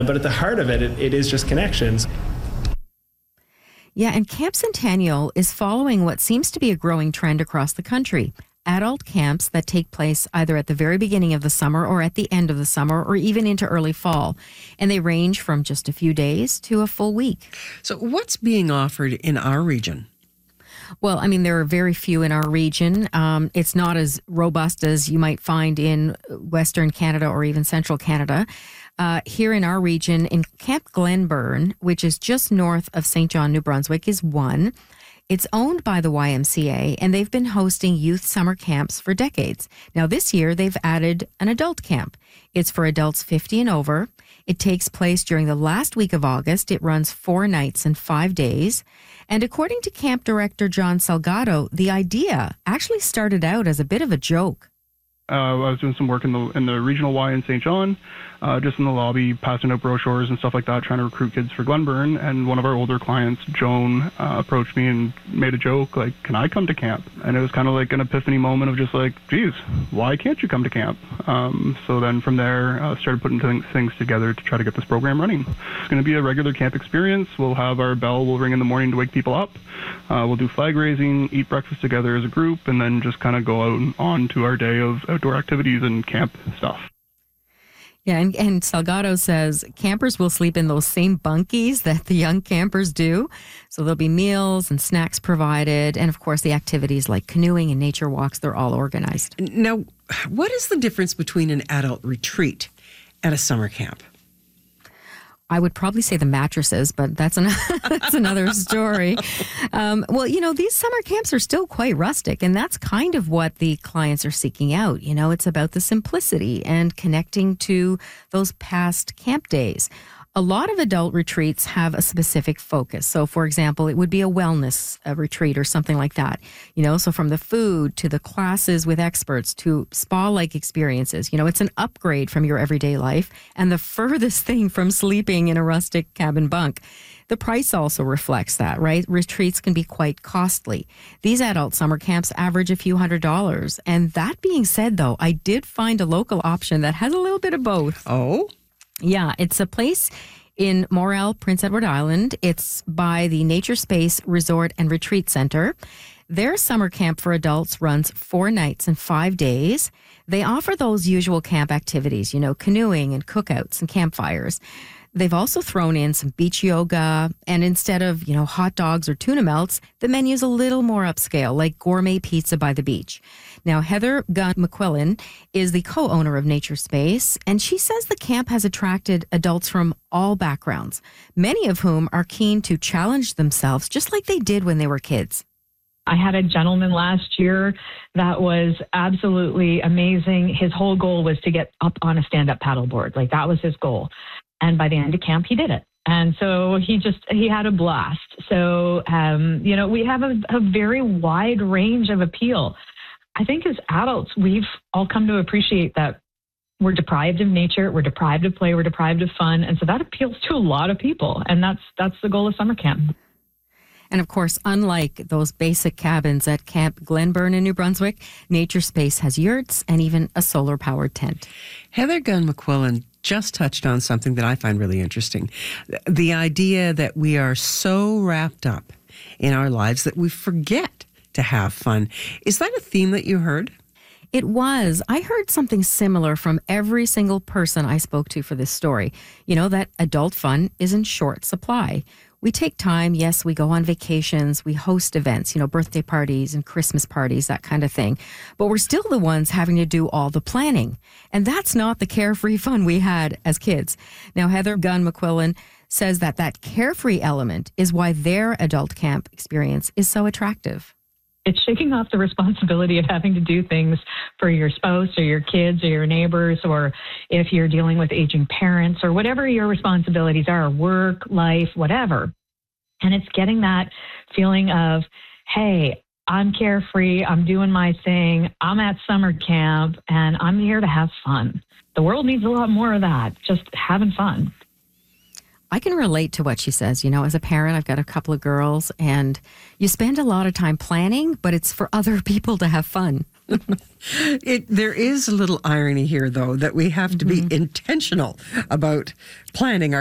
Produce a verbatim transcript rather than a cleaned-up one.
But at the heart of it, it, it is just connections. Yeah, and Camp Centennial is following what seems to be a growing trend across the country. Adult camps that take place either at the very beginning of the summer or at the end of the summer or even into early fall. And they range from just a few days to a full week. So what's being offered in our region? Well, I mean, there are very few in our region. Um, it's not as robust as you might find in Western Canada or even Central Canada. Uh, here in our region, in Camp Glenburn, which is just north of Saint John, New Brunswick, is one. It's owned by the Y M C A, and they've been hosting youth summer camps for decades. Now, this year, they've added an adult camp. It's for adults fifty and over. It takes place during the last week of August. It runs four nights and five days. And according to camp director John Salgado, the idea actually started out as a bit of a joke. Uh, I was doing some work in the in the regional Y in Saint John, uh, just in the lobby, passing out brochures and stuff like that, trying to recruit kids for Glenburn. And one of our older clients, Joan, uh, approached me and made a joke, like, can I come to camp? And it was kind of like an epiphany moment of just like, geez, why can't you come to camp? Um, so then from there, uh, started putting th- things together to try to get this program running. It's going to be a regular camp experience. We'll have our bell, we'll ring in the morning to wake people up. Uh, we'll do flag raising, eat breakfast together as a group, and then just kind of go out and on to our day of outdoor activities and camp stuff. Yeah, and, and Salgado says campers will sleep in those same bunkies that the young campers do. So there'll be meals and snacks provided. And of course, the activities like canoeing and nature walks, they're all organized. Now, what is the difference between an adult retreat and a summer camp? I would probably say the mattresses, but that's, an, that's another story. Um, well, you know, these summer camps are still quite rustic, and that's kind of what the clients are seeking out. You know, it's about the simplicity and connecting to those past camp days. A lot of adult retreats have a specific focus. So, for example, it would be a wellness uh, retreat or something like that. You know, so from the food to the classes with experts to spa-like experiences, you know, it's an upgrade from your everyday life and the furthest thing from sleeping in a rustic cabin bunk. The price also reflects that, right? Retreats can be quite costly. These adult summer camps average a few hundred dollars. And that being said, though, I did find a local option that has a little bit of both. Oh? Yeah, it's a place in Morel, Prince Edward Island. It's by the Nature Space Resort and Retreat Center. Their summer camp for adults runs four nights and five days. They offer those usual camp activities, you know, canoeing and cookouts and campfires. They've also thrown in some beach yoga, and instead of, you know, hot dogs or tuna melts, the menu's a little more upscale, like gourmet pizza by the beach. Now, Heather Gunn McQuillan is the co-owner of Nature Space, and she says the camp has attracted adults from all backgrounds, many of whom are keen to challenge themselves, just like they did when they were kids. I had a gentleman last year that was absolutely amazing. His whole goal was to get up on a stand-up paddleboard. Like, that was his goal. And by the end of camp, he did it. And so he just, he had a blast. So, um, you know, we have a, a very wide range of appeal. I think as adults, we've all come to appreciate that we're deprived of nature, we're deprived of play, we're deprived of fun. And so that appeals to a lot of people. And that's that's the goal of summer camp. And of course, unlike those basic cabins at Camp Glenburn in New Brunswick, Nature Space has yurts and even a solar-powered tent. Heather Gunn McQuillan just touched on something that I find really interesting. The idea that we are so wrapped up in our lives that we forget to have fun. Is that a theme that you heard? It was. I heard something similar from every single person I spoke to for this story. You know, that adult fun is in short supply. We take time, yes, we go on vacations, we host events, you know, birthday parties and Christmas parties, that kind of thing. But we're still the ones having to do all the planning. And that's not the carefree fun we had as kids. Now, Heather Gunn McQuillan says that that carefree element is why their adult camp experience is so attractive. It's shaking off the responsibility of having to do things for your spouse or your kids or your neighbors, or if you're dealing with aging parents or whatever your responsibilities are, work, life, whatever. And it's getting that feeling of, hey, I'm carefree, I'm doing my thing, I'm at summer camp, and I'm here to have fun. The world needs a lot more of that, just having fun. I can relate to what she says. You know, as a parent, I've got a couple of girls, and you spend a lot of time planning, but it's for other people to have fun. It, there is a little irony here, though, that we have to be intentional about planning our